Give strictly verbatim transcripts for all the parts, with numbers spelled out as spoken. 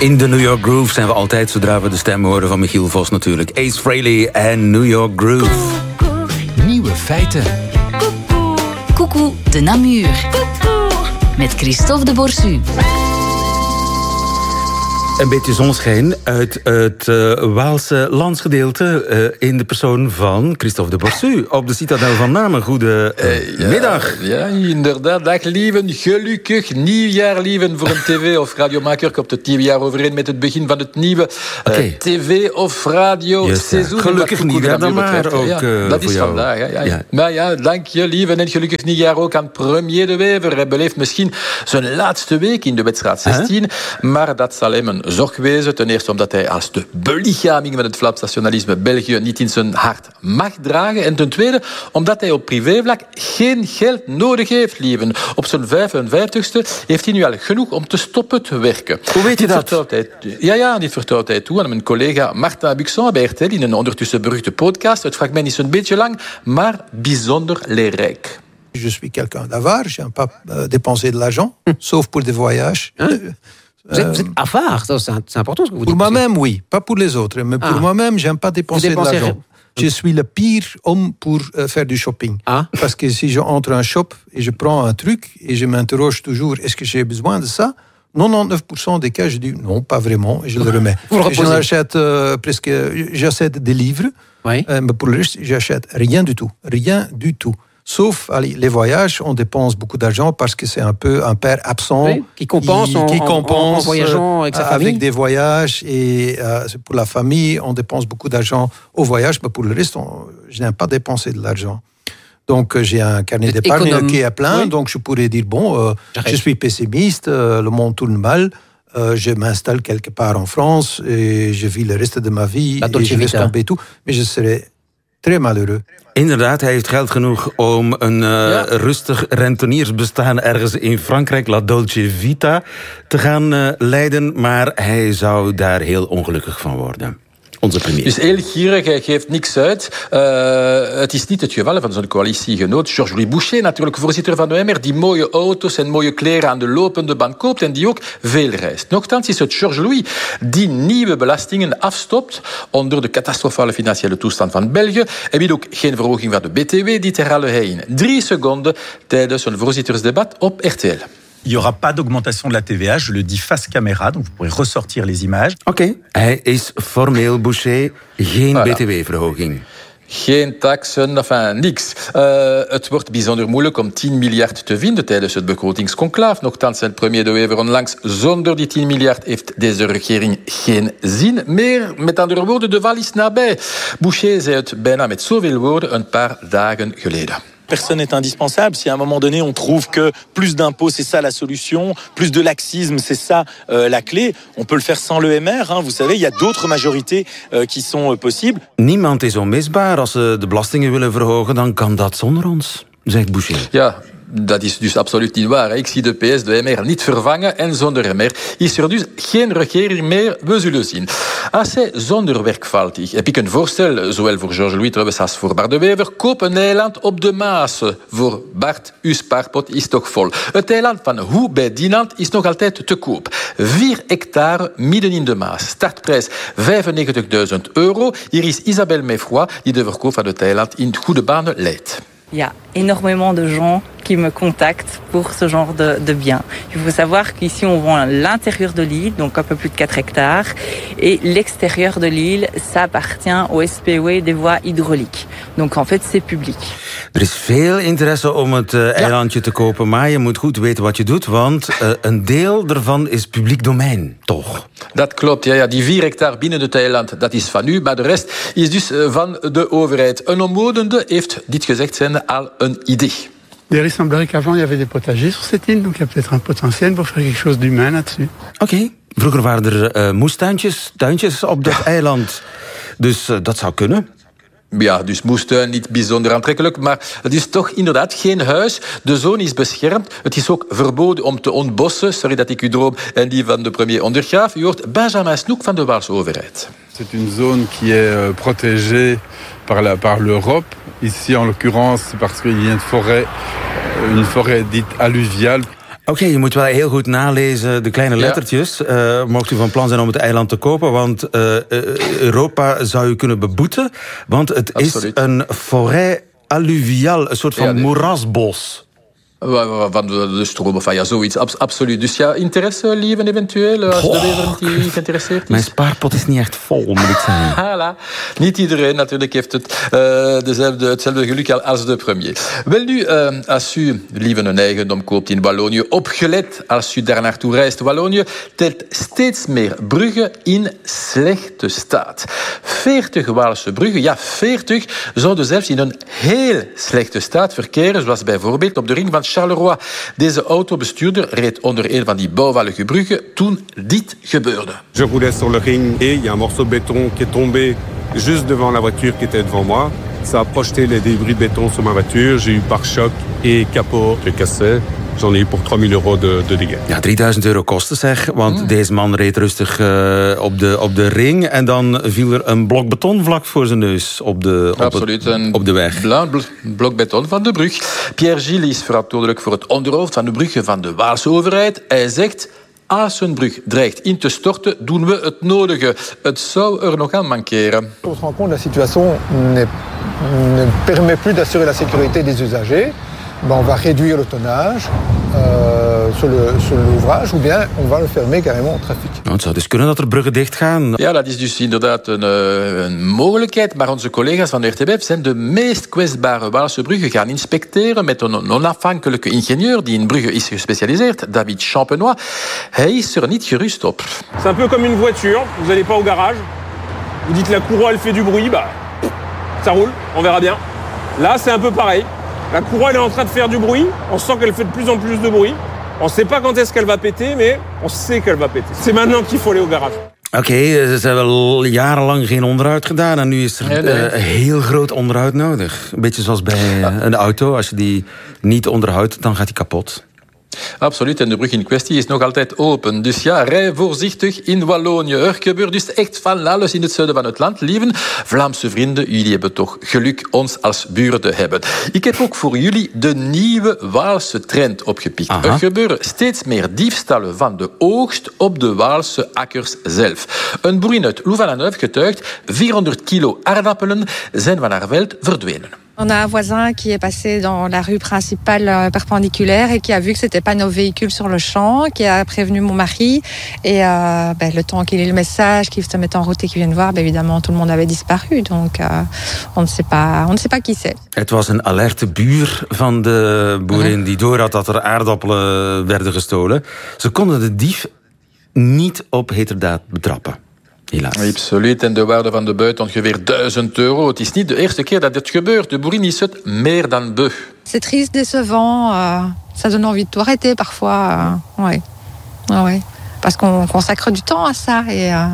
In de New York Groove zijn we altijd, zodra we de stem horen van Michiel Vos natuurlijk. Ace Frehley en New York Groove. Nieuwe feiten. Coucou de Namur. Met Christophe de Borsu. Een beetje zonschijn uit het uh, Waalse landsgedeelte uh, in de persoon van Christophe de Borsu op de Citadel van Namen. Goedemiddag. Uh, ja, ja, inderdaad. Dag lieven, gelukkig nieuwjaar lieven voor een tv- of radiomaker. Komt het nieuwe jaar overeen met het begin van het nieuwe uh, okay. tv- of radioseizoen. Gelukkig nieuwjaar dan maar ook ja, uh, dat is voor jou. vandaag. Ja, ja. Ja. Maar ja, dank je lieven en gelukkig nieuwjaar ook aan Premier de Wever. Hij beleeft misschien zijn laatste week in de wedstrijd zestien. Huh? Maar dat zal hem een zorg wezen. Ten eerste omdat hij als de belichaming van het Vlaams nationalisme België niet in zijn hart mag dragen. En ten tweede omdat hij op privévlak geen geld nodig heeft, lieven. Op zijn vijfenvijftigste heeft hij nu al genoeg om te stoppen te werken. Hoe weet je dit dat? Hij, ja, ja, dit vertrouwt hij toe aan mijn collega Martin Buxon bij R T L in een ondertussen beruchte podcast. Het fragment is een beetje lang, maar bijzonder leerrijk. Je suis quelqu'un d'avare, je n'aime pas euh, dépenser de l'argent, sauf pour des voyages. Hein? Vous êtes, vous êtes avare, c'est, c'est important ce que vous pour dites. Pour moi-même, oui. Pas pour les autres, mais pour ah. moi-même, j'aime pas dépenser de l'argent. Je suis le pire homme pour euh, faire du shopping. Ah. Parce que si je entre un shop et je prends un truc et je m'interroge toujours, est-ce que j'ai besoin de ça? quatre-vingt-dix-neuf pour cent des cas, je dis non, pas vraiment, et je le remets. Le je l'achète euh, presque, j'achète des livres, oui. euh, mais pour le reste, j'achète rien du tout, rien du tout. Sauf allez, les voyages, on dépense beaucoup d'argent parce que c'est un peu un père absent oui, qui compense, qui, en, qui en, compense en, en voyageant avec sa famille. Avec des voyages et euh, pour la famille, on dépense beaucoup d'argent au voyage, mais pour le reste, on, je n'aime pas dépenser de l'argent. Donc j'ai un carnet c'est d'épargne économe. Qui est plein, oui. Donc je pourrais dire bon, euh, je suis pessimiste, euh, le monde tourne mal. Euh, je m'installe quelque part en France et je vis le reste de ma vie La et je laisse tomber tout, mais je serai très malheureux. Inderdaad, hij heeft geld genoeg om een uh, ja. rustig renteniersbestaan ergens in Frankrijk, La Dolce Vita, te gaan uh, leiden, maar hij zou daar heel ongelukkig van worden. Onze premier. Dus heel gierig, hij geeft niks uit. Uh, het is niet het geval van zijn coalitiegenoot Georges-Louis Boucher, natuurlijk voorzitter van O M R, die mooie auto's en mooie kleren aan de lopende band koopt en die ook veel reist. Nochtans is het Georges-Louis die nieuwe belastingen afstopt onder de catastrofale financiële toestand van België en wil ook geen verhoging van de B T W, dit herhaalde hij in drie seconden tijdens een voorzittersdebat op R T L. Il n'y aura pas d'augmentation de la T V A, je le dis face caméra, donc vous pourrez ressortir les images. Oké, okay. Hij is formeel, Boucher, geen voilà. B T W-verhoging. Geen taxen, enfin, niks. Uh, het wordt bijzonder moeilijk om tien miljard te vinden tijdens het begrotingsconclaaf. Nochtans, zijn premier De Wever onlangs, zonder die tien miljard heeft deze regering geen zin meer. Met andere woorden, de val is nabij. Boucher zei het bijna met zoveel woorden een paar dagen geleden. Personne n'est indispensable. Si à un moment donné, on trouve que plus d'impôts, c'est ça la solution, plus de laxisme, c'est ça euh, la clé, on peut le faire sans l'E M R. Hein. Vous savez, il y a d'autres majorités euh, qui sont euh, possibles. Niemand is onmisbaar. Als ze de belastingen willen verhogen, dan kan dat zonder ons, zegt Boucher. Ja. Dat is dus absoluut niet waar. Ik zie de P S, de M R, niet vervangen en zonder M R is er dus geen regering meer. We zullen zien. Als hij zonder werk valt, heb ik een voorstel, zowel voor Georges-Louis Treubes als voor Bart De Wever. Koop een eiland op de Maas. Voor Bart, uw spaarpot is toch vol. Het eiland van Hoe bij Dinant is nog altijd te koop. Vier hectare midden in de Maas. Startprijs vijfennegentigduizend euro. Hier is Isabelle Meffroy die de verkoop van het eiland in goede banen leidt. Il y a énormément de gens qui me contactent pour ce genre de, de biens. Il faut savoir qu'ici, on vend l'intérieur de l'île, donc un peu plus de quatre hectares, et l'extérieur de l'île, ça appartient au S P O E des voies hydrauliques. Donc en fait, c'est public. Er is veel interesse om het uh, eilandje ja. te kopen, maar je moet goed weten wat je doet, want uh, een deel ervan is publiek domein, toch? Dat klopt, ja, ja. Die vier hectare binnen het eiland, dat is van u, maar de rest is dus van de overheid. Een omwonende heeft, dit gezegd zijnde, al een idee. Il semblerait qu'avant, il y avait des potagers sur cette île, donc il y a peut-être un potentiel pour faire quelque chose d'humain là-dessus. Oké, okay. Vroeger waren er uh, moestuintjes, tuintjes op dat eiland, dus uh, dat zou kunnen. Ja, dus moestuin niet bijzonder aantrekkelijk, maar het is toch inderdaad geen huis. De zone is beschermd. Het is ook verboden om te ontbossen. Sorry dat ik u droom en die van de premier ondergraaf. U hoort Benjamin Snoek van de Waalse overheid. C'est une zone qui est protégée par, la, par l'Europe. Ici, en l'occurrence, c'est parce qu'il y a une forêt, une forêt dite alluviale. Oké, okay, je moet wel heel goed nalezen, de kleine lettertjes. Ja. Uh, mocht u van plan zijn om het eiland te kopen, want uh, Europa zou u kunnen beboeten. Want het Absoluut. is een forêt alluviale, een soort van ja, nee. moerasbos. Van de, de stroom, of ja, zoiets, Abs- absoluut. Dus ja, interesse, lieven eventueel, als de lever die geïnteresseerd is? Mijn spaarpot is niet echt vol, moet ik zeggen. Voilà. Niet iedereen natuurlijk heeft het, uh, dezelfde, hetzelfde geluk als de premier. Wel nu, uh, als u lieven een eigendom koopt in Wallonië, opgelet als u daar naartoe reist. Wallonië telt steeds meer bruggen in slechte staat. veertig Waalse bruggen, ja, veertig zouden zelfs in een heel slechte staat verkeren, zoals bijvoorbeeld op de ring van Charleroi. Deze autobestuurder reed onder een van die bouwvallige bruggen toen dit gebeurde. Je roulais sur le ring et il y a un morceau de béton qui est tombé juste devant la voiture qui était devant moi. Ça a projeté les débris de béton sur ma voiture. J'ai eu pare-choc et capot de cassé. J'en ai eu pour driemille euro de, de dégâts. Ja, drieduizend euro kosten zeg, want mm. deze man reed rustig uh, op, de, op de ring en dan viel er een blok beton vlak voor zijn neus op de, op Absoluut, het, op de weg. Een bl- blok beton van de brug. Pierre Gilles is verantwoordelijk voor het onderhoud van de bruggen van de Waalse overheid. Hij zegt: als een brug dreigt in te storten, doen we het nodige. Het zou er nog aan mankeren. On se rend compte, la situation ne permet plus d'assurer la sécurité des usagers. Ben, on va réduire le tonnage euh, sur, le, sur l'ouvrage, ou bien on va le fermer carrément au trafic. Nou, het zou dus kunnen dat er bruggen dichtgaan. Ja, dat is dus inderdaad een, een mogelijkheid. Maar onze collega's van de R T B F zijn de meest kwetsbare Waalse bruggen gaan inspecteren met een onafhankelijke ingenieur die in bruggen is gespecialiseerd, David Champenois. Hij is er niet gerust op. C'est un peu comme une voiture. Vous n'allez pas au garage. Vous dites la courroie elle fait du bruit, bah ça roule, on verra bien. Là, c'est un peu pareil. La courroie elle est en train de faire du bruit. On sent qu'elle fait de plus en plus de bruit. On ne sait pas quand est-ce qu'elle va péter, mais on sait qu'elle va péter. C'est maintenant qu'il faut aller au garage. Oké, okay, ze hebben al jarenlang geen onderhoud gedaan en nu is er nee, nee. Uh, heel groot onderhoud nodig. Een beetje zoals bij uh, een auto. Als je die niet onderhoudt, dan gaat die kapot. Absoluut, en de brug in kwestie is nog altijd open. Dus ja, rij voorzichtig in Wallonië. Er gebeurt dus echt van alles in het zuiden van het land. Lieven Vlaamse vrienden, jullie hebben toch geluk ons als buren te hebben. Ik heb ook voor jullie de nieuwe Waalse trend opgepikt. Aha. Er gebeuren steeds meer diefstallen van de oogst op de Waalse akkers zelf. Een boerin uit Louvain-la-Neuve getuigt, vierhonderd kilo aardappelen zijn van haar veld verdwenen. On a un voisin qui est passé dans la rue principale perpendiculaire et qui a vu que c'était pas nos véhicules sur le champ, qui a prévenu mon mari. Et euh, ben, le temps qu'il ait le message, qu'il se mette en route et qu'il vienne voir, ben, évidemment, tout le monde avait disparu. Donc, euh, on ne sait pas, on ne sait pas qui c'est. Het was een alerte buur van de boerin uh-huh. die doorhad dat er aardappelen werden gestolen. Ze konden de dief niet op heterdaad betrappen. Helaas. Absoluut, en de waarde van de buit ongeveer duizend euro. Het is niet de eerste keer dat dit gebeurt. De boerin is het meer dan beu. C'est triste, décevant. Euh, ça donne envie de tout arrêter parfois. Euh, ouais. Ah ouais. Parce qu'on consacre du temps à ça. Et, euh,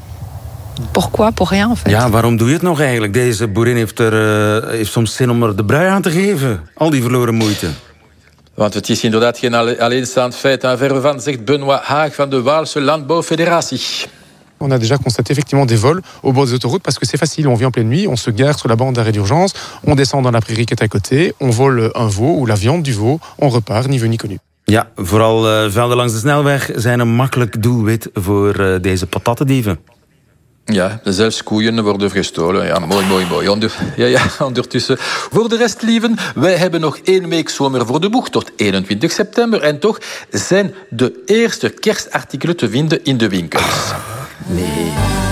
pourquoi? Pour rien, en fait. Ja, waarom doe je het nog eigenlijk? Deze boerin heeft, er, uh, heeft soms zin om er de brui aan te geven. Al die verloren moeite. Want het is inderdaad geen alleenstaand feit. Verre van, zegt Benoît Haag van de Waalse Landbouwfederatie. On a déjà constaté effectivement des vols au bord des autoroutes parce que c'est facile, on vient en pleine nuit, on se gare sur la bande d'arrêt d'urgence, on descend dans la prairie qui est à côté, on vole un veau ou la viande du veau, on repart, ni vu ni connu. Ja, vooral uh, velden langs de snelweg zijn een makkelijk doelwit voor uh, deze patattendieven. Ja, zelfs koeien worden gestolen. Ja, mooi, mooi, mooi. Onder, ja, ja, ondertussen. Voor de rest, lieven, wij hebben nog één week zomer voor de boeg tot eenentwintig september. En toch zijn de eerste kerstartikelen te vinden in de winkels. Nee.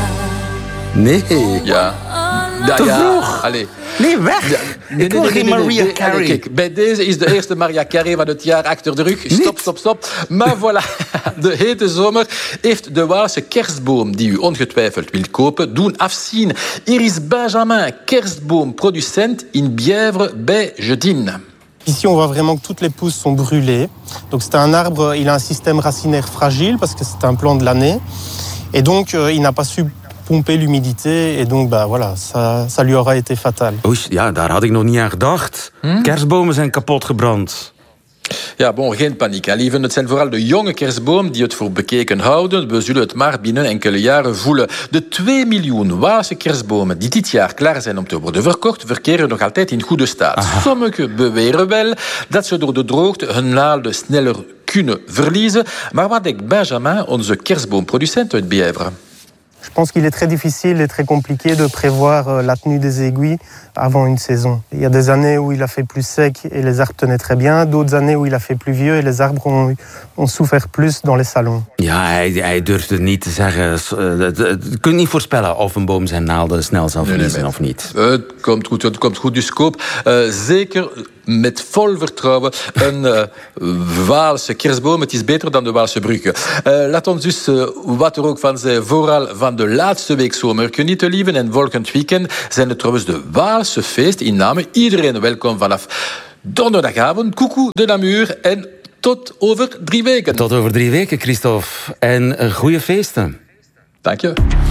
Nee. Ja. Ja, te ja. vroeg. Allee. Nee, weg. Ja. Nee, ik wil nee, geen nee, Mariah nee, Carey. Allee, kijk, bij deze is de eerste Mariah Carey van het jaar achter de rug. Stop, stop, stop. Maar voilà, de hete zomer heeft de Waalse kerstboom, die u ongetwijfeld wilt kopen, doen afzien. Hier is Benjamin, kerstboomproducent in Bièvre bij Jedin. Ici, on voit vraiment que toutes les pousses sont brûlées. Donc, c'est un arbre, il a un système racinaire fragile parce que c'est un plant de l'année. Et donc, euh, il n'a pas su pomper l'humidité. Et donc, bah, voilà, ça, ça lui aura été fatal. Oei, ja, daar had ik nog niet aan gedacht. Hm? Kerstbomen zijn kapot gebrand. Ja, bon, geen paniek, hè, lieven. Het zijn vooral de jonge kerstbomen die het voor bekeken houden. We zullen het maar binnen enkele jaren voelen. De twee miljoen Waalse kerstbomen die dit jaar klaar zijn om te worden verkocht, verkeren nog altijd in goede staat. Aha. Sommigen beweren wel dat ze door de droogte hun naalden sneller kunnen verliezen. Maar wat denkt Benjamin, onze kerstboomproducent uit Bièvre? Je pense qu'il est très difficile et très compliqué de prévoir la tenue des aiguilles avant une saison. Il y a des années où il a fait plus sec et les arbres tenaient très bien, d'autres années où il a fait plus vieux et les arbres ont, ont souffert plus dans les salons. Ja, hij, hij durft het niet te zeggen. Je kunt niet voorspellen of een boom zijn naalden snel zal verliezen nee, nee, nee. of niet. Het komt goed, het komt goed. Dus koop uh, zeker met vol vertrouwen een uh, Waalse kerstboom. Het is beter dan de Waalse brugge. Uh, laat ons dus, uh, wat er ook van zij, vooral van de laatste week zomer genieten, lieven. En volgend weekend zijn er trouwens de Waalse feest in Namen. Iedereen welkom vanaf donderdagavond. Coucou de Namur en tot over drie weken. Tot over drie weken, Christophe. En uh, goede feesten. Dank je.